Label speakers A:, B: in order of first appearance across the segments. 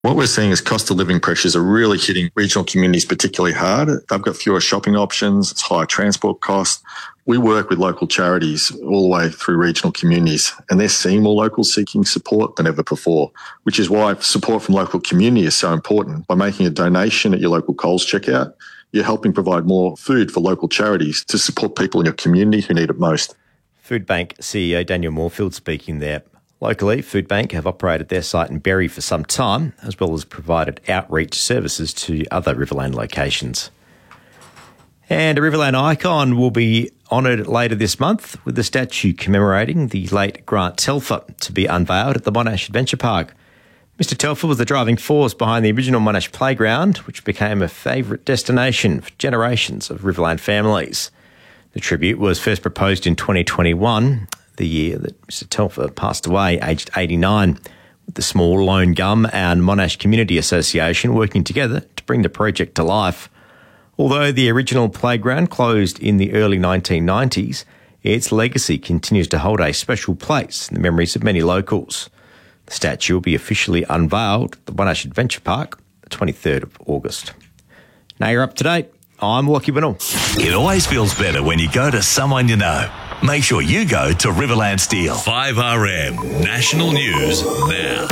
A: What we're seeing is cost of living pressures are really hitting regional communities particularly hard. They've got fewer shopping options, it's higher transport costs. We work with local charities all the way through regional communities, and they're seeing more locals seeking support than ever before, which is why support from local community is so important. By making a donation at your local Coles checkout, you're helping provide more food for local charities to support people in your community who need it most.
B: Foodbank CEO Daniel Moorfield speaking there. Locally, Foodbank have operated their site in Berry for some time, as well as provided outreach services to other Riverland locations. And a Riverland icon will be honoured later this month with a statue commemorating the late Grant Telfer to be unveiled at the Monash Adventure Park. Mr Telfer was the driving force behind the original Monash Playground, which became a favourite destination for generations of Riverland families. The tribute was first proposed in 2021, the year that Mr Telfer passed away, aged 89, with the Small Lone Gum and Monash Community Association working together to bring the project to life. Although the original playground closed in the early 1990s, its legacy continues to hold a special place in the memories of many locals. The statue will be officially unveiled at the Monash Adventure Park the 23rd of August. Now you're up to date. I'm Lachie Bennell.
C: It always feels better when you go to someone you know. Make sure you go to Riverland Steel. 5RM National News now.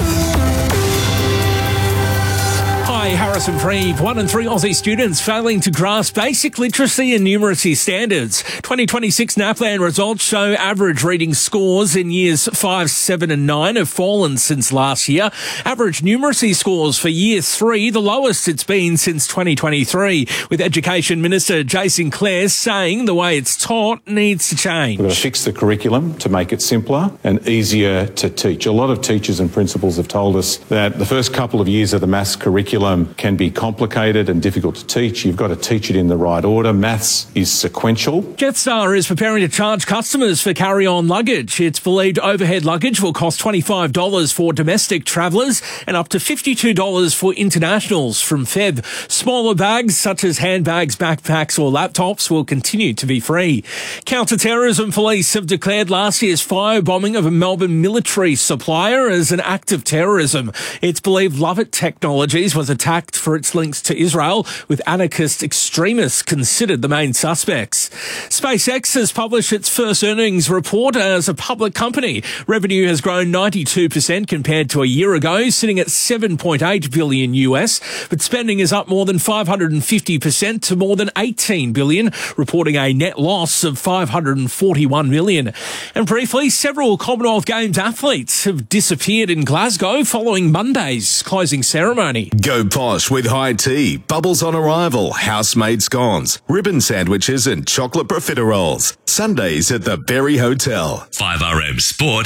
D: Hi, Harrison Freeve. 1 in 3 Aussie students failing to grasp basic literacy and numeracy standards. 2026 NAPLAN results show average reading scores in years 5, 7 and 9 have fallen since last year. Average numeracy scores for year 3, the lowest it's been since 2023, with Education Minister Jason Clare saying the way it's taught needs to change.
E: We've got to fix the curriculum to make it simpler and easier to teach. A lot of teachers and principals have told us that the first couple of years of the maths curriculum can be complicated and difficult to teach. You've got to teach it in the right order. Maths is sequential.
D: Jetstar is preparing to charge customers for carry-on luggage. It's believed overhead luggage will cost $25 for domestic travellers and up to $52 for internationals from Feb. Smaller bags such as handbags, backpacks or laptops will continue to be free. Counter-terrorism police have declared last year's firebombing of a Melbourne military supplier as an act of terrorism. It's believed Lovett Technologies was attacked for its links to Israel, with anarchist extremists considered the main suspects. SpaceX has published its first earnings report as a public company. Revenue has grown 92% compared to a year ago, sitting at $7.8 billion US, but spending is up more than 550% to more than $18 billion, reporting a net loss of $541 million. And briefly, several Commonwealth Games athletes have disappeared in Glasgow following Monday's closing ceremony.
F: Go posh with high tea, bubbles on arrival, house-made scones, ribbon sandwiches and chocolate profiteroles. Sundays at the Berry Hotel.
C: 5RM Sport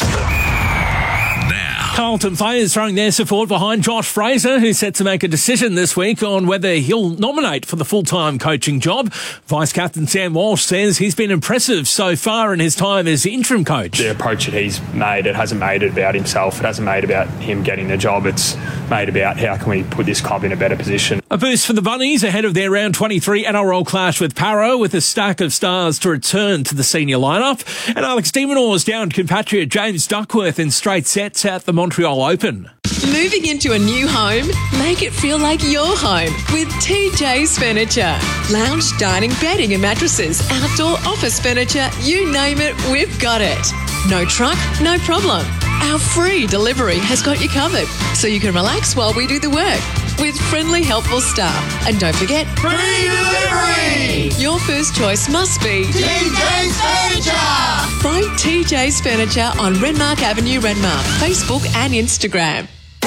C: now.
D: Carlton players throwing their support behind Josh Fraser, who's set to make a decision this week on whether he'll nominate for the full-time coaching job. Vice-Captain Sam Walsh says he's been impressive so far in his time as interim coach.
G: The approach that he's made, it hasn't made it about himself. It hasn't made it about him getting the job. It's made about how can we put this club in a better position.
D: A boost for the Bunnies ahead of their round 23 NRL clash with Parra, with a stack of stars to return to the senior lineup. And Alex de Minaur's downed compatriot James Duckworth in straight sets at the Montreal Open.
H: Moving into a new home? Make it feel like your home with TJ's Furniture. Lounge, dining, bedding and mattresses, outdoor office furniture, you name it, we've got it. No truck, no problem. Our free delivery has got you covered, so you can relax while we do the work with friendly, helpful staff. And don't forget, free delivery! Your first choice must be
I: TJ's Furniture!
H: Find TJ's Furniture on Renmark Avenue, Renmark, Facebook and Instagram.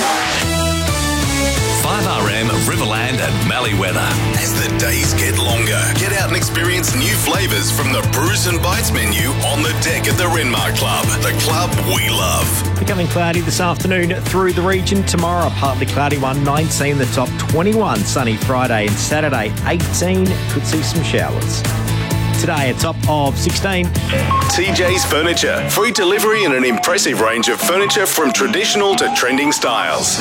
C: 5RM Riverland and Mallee weather.
F: As the days get longer, get out and experience new flavours from the Brews and Bites menu on the deck at the Renmark Club, the club we love.
B: Becoming cloudy this afternoon through the region. Tomorrow, partly cloudy one, 19 the top, 21 sunny Friday, and Saturday, 18 could see some showers. Today, a top of 16.
F: TJ's Furniture. Free delivery and an impressive range of furniture from traditional to trending styles.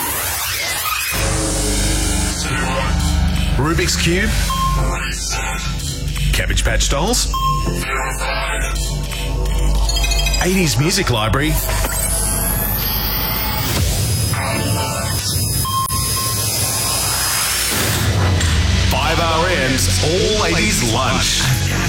F: Rubik's Cube. Cabbage Patch Dolls. 80s Music Library.
C: RFM's All 80s Lunch.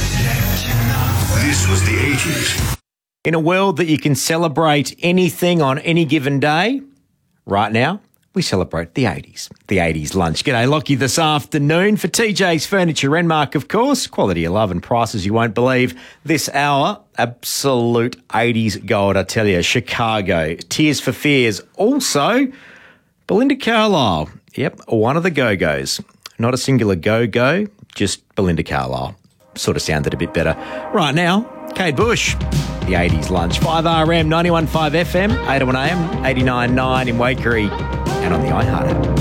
C: This was the 80s.
B: In a world that you can celebrate anything on any given day, right now, we celebrate the 80s. The 80s lunch. G'day, Lockie, this afternoon for TJ's Furniture Renmark, of course. Quality of love and prices you won't believe. This hour, absolute 80s gold, I tell you. Chicago, Tears for Fears. Also, Belinda Carlisle. Yep, one of the Go-Go's. Not a singular go-go, just Belinda Carlisle. Sort of sounded a bit better. Right now, Kate Bush, the 80s lunch. 5RM, 91.5 FM, 801 AM, 89.9 in Waikerie, and on the iHeart app.